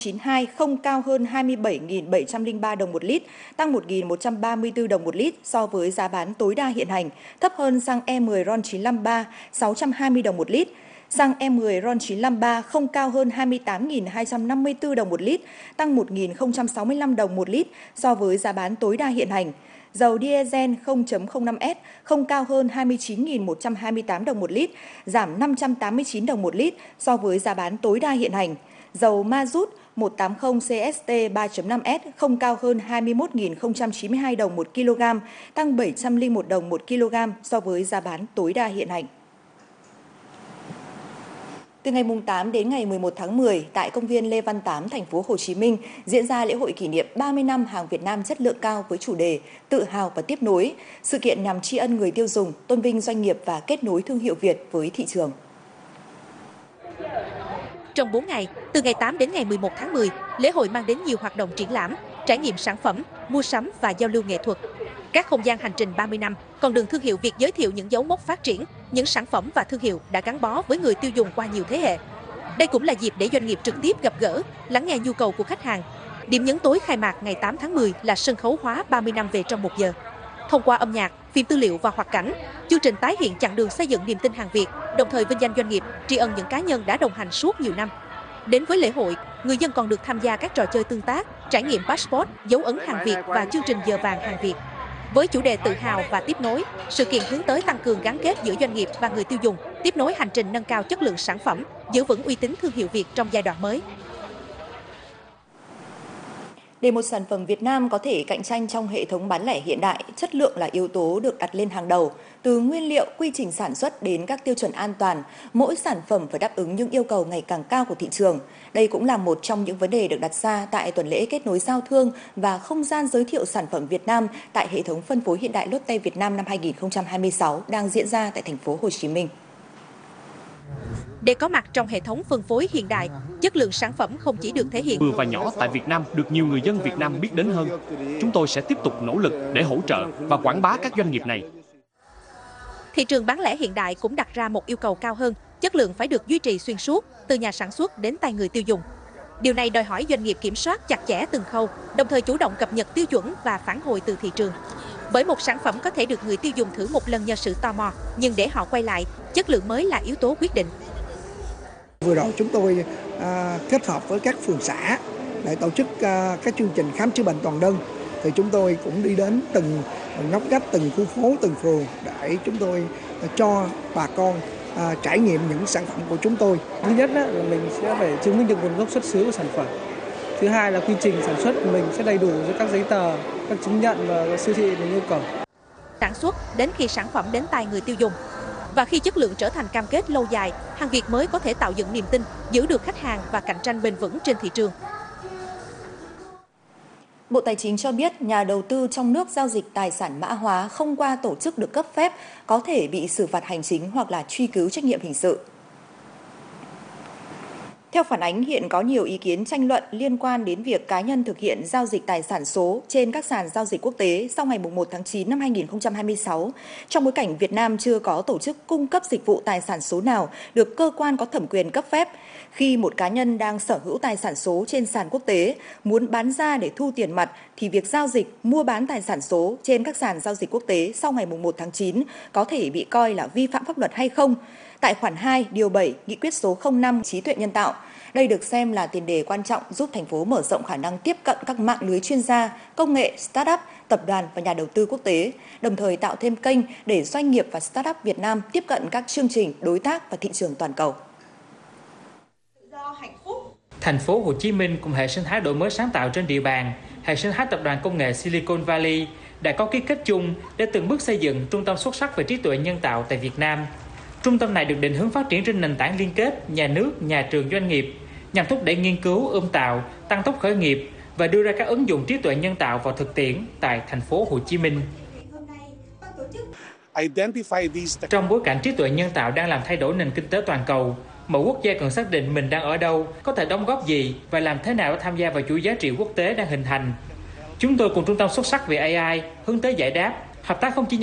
92 không cao hơn 27.703 đồng một lít, tăng 1.134 đồng một lít so với giá bán tối đa hiện hành, thấp hơn xăng E10 RON953 620 đồng một lít. Xăng E10 RON953 không cao hơn 28.254 đồng một lít, tăng 1.065 đồng một lít so với giá bán tối đa hiện hành. Dầu diesel 0.05S không cao hơn 29.128 đồng một lít, giảm 589 đồng một lít so với giá bán tối đa hiện hành. Dầu ma rút 180 CST 3.5S không cao hơn 21.092 đồng một kg, tăng 701 đồng một kg so với giá bán tối đa hiện hành. Từ ngày 8 đến ngày 11 tháng 10, tại công viên Lê Văn Tám, thành phố Hồ Chí Minh, diễn ra lễ hội kỷ niệm 30 năm hàng Việt Nam chất lượng cao với chủ đề Tự hào và tiếp nối. Sự kiện nhằm tri ân người tiêu dùng, tôn vinh doanh nghiệp và kết nối thương hiệu Việt với thị trường. Trong 4 ngày, từ ngày 8 đến ngày 11 tháng 10, lễ hội mang đến nhiều hoạt động triển lãm, trải nghiệm sản phẩm, mua sắm và giao lưu nghệ thuật. Các không gian hành trình 30 năm còn đường thương hiệu Việt giới thiệu những dấu mốc phát triển, những sản phẩm và thương hiệu đã gắn bó với người tiêu dùng qua nhiều thế hệ. Đây cũng là dịp để doanh nghiệp trực tiếp gặp gỡ, lắng nghe nhu cầu của khách hàng. Điểm nhấn tối khai mạc ngày 8 tháng 10 là sân khấu hóa 30 năm về trong 1 giờ. Thông qua âm nhạc, phim tư liệu và hoạt cảnh, chương trình tái hiện chặng đường xây dựng niềm tin hàng Việt, đồng thời vinh danh doanh nghiệp, tri ân những cá nhân đã đồng hành suốt nhiều năm. Đến với lễ hội, người dân còn được tham gia các trò chơi tương tác, trải nghiệm passport, dấu ấn hàng Việt và chương trình giờ vàng hàng Việt. Với chủ đề tự hào và tiếp nối, sự kiện hướng tới tăng cường gắn kết giữa doanh nghiệp và người tiêu dùng, tiếp nối hành trình nâng cao chất lượng sản phẩm, giữ vững uy tín thương hiệu Việt trong giai đoạn mới. Để một sản phẩm Việt Nam có thể cạnh tranh trong hệ thống bán lẻ hiện đại, chất lượng là yếu tố được đặt lên hàng đầu. Từ nguyên liệu, quy trình sản xuất đến các tiêu chuẩn an toàn, mỗi sản phẩm phải đáp ứng những yêu cầu ngày càng cao của thị trường. Đây cũng là một trong những vấn đề được đặt ra tại tuần lễ kết nối giao thương và không gian giới thiệu sản phẩm Việt Nam tại hệ thống phân phối hiện đại Lotte Việt Nam năm 2026 đang diễn ra tại thành phố Hồ Chí Minh. Để có mặt trong hệ thống phân phối hiện đại, chất lượng sản phẩm không chỉ được thể hiện vừa và nhỏ tại Việt Nam được nhiều người dân Việt Nam biết đến hơn. Chúng tôi sẽ tiếp tục nỗ lực để hỗ trợ và quảng bá các doanh nghiệp này. Thị trường bán lẻ hiện đại cũng đặt ra một yêu cầu cao hơn, chất lượng phải được duy trì xuyên suốt, từ nhà sản xuất đến tay người tiêu dùng. Điều này đòi hỏi doanh nghiệp kiểm soát chặt chẽ từng khâu, đồng thời chủ động cập nhật tiêu chuẩn và phản hồi từ thị trường. Bởi một sản phẩm có thể được người tiêu dùng thử một lần nhờ sự tò mò, nhưng để họ quay lại, chất lượng mới là yếu tố quyết định. Vừa rồi chúng tôi kết hợp với các phường xã để tổ chức các chương trình khám chữa bệnh toàn dân. Thì chúng tôi cũng đi đến từng ngóc ngách, từng khu phố, từng phường để chúng tôi cho bà con trải nghiệm những sản phẩm của chúng tôi. Thứ nhất là mình sẽ phải chứng minh được nguồn gốc xuất xứ của sản phẩm. Thứ hai là quy trình sản xuất của mình sẽ đầy đủ với các giấy tờ, các chứng nhận và siêu thị mình yêu cầu. Sản xuất đến khi sản phẩm đến tay người tiêu dùng. Và khi chất lượng trở thành cam kết lâu dài, hàng Việt mới có thể tạo dựng niềm tin, giữ được khách hàng và cạnh tranh bền vững trên thị trường. Bộ Tài chính cho biết nhà đầu tư trong nước giao dịch tài sản mã hóa không qua tổ chức được cấp phép có thể bị xử phạt hành chính hoặc là truy cứu trách nhiệm hình sự. Theo phản ánh, hiện có nhiều ý kiến tranh luận liên quan đến việc cá nhân thực hiện giao dịch tài sản số trên các sàn giao dịch quốc tế sau ngày 1 tháng 9 năm 2026, trong bối cảnh Việt Nam chưa có tổ chức cung cấp dịch vụ tài sản số nào được cơ quan có thẩm quyền cấp phép. Khi một cá nhân đang sở hữu tài sản số trên sàn quốc tế, muốn bán ra để thu tiền mặt, thì việc giao dịch, mua bán tài sản số trên các sàn giao dịch quốc tế sau ngày 1 tháng 9 có thể bị coi là vi phạm pháp luật hay không? Tại khoản 2, điều 7, Nghị quyết số 05 trí tuệ nhân tạo. Đây được xem là tiền đề quan trọng giúp thành phố mở rộng khả năng tiếp cận các mạng lưới chuyên gia, công nghệ, startup, tập đoàn và nhà đầu tư quốc tế, đồng thời tạo thêm kênh để doanh nghiệp và startup Việt Nam tiếp cận các chương trình, đối tác và thị trường toàn cầu. Thành phố Hồ Chí Minh cùng hệ sinh thái đổi mới sáng tạo trên địa bàn, hệ sinh thái tập đoàn công nghệ Silicon Valley đã có ký kết chung để từng bước xây dựng trung tâm xuất sắc về trí tuệ nhân tạo tại Việt Nam. Trung tâm này được định hướng phát triển trên nền tảng liên kết nhà nước, nhà trường, doanh nghiệp nhằm thúc đẩy nghiên cứu, ươm tạo, tăng tốc khởi nghiệp và đưa ra các ứng dụng trí tuệ nhân tạo vào thực tiễn tại thành phố Hồ Chí Minh. Trong bối cảnh trí tuệ nhân tạo đang làm thay đổi nền kinh tế toàn cầu, mỗi quốc gia cần xác định mình đang ở đâu, có thể đóng góp gì và làm thế nào để tham gia vào chuỗi giá trị quốc tế đang hình thành. Chúng tôi cùng Trung tâm xuất sắc về AI hướng tới giải đáp, hợp tác không chỉ